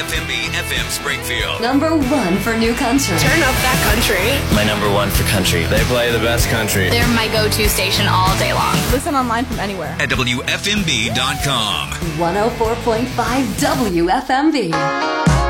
FMB FM Springfield. Number one for new country. Turn up that country. My number one for country. They play the best country. They're my go-to station all day long. Listen online from anywhere. At WFMB.com. 104.5 WFMB.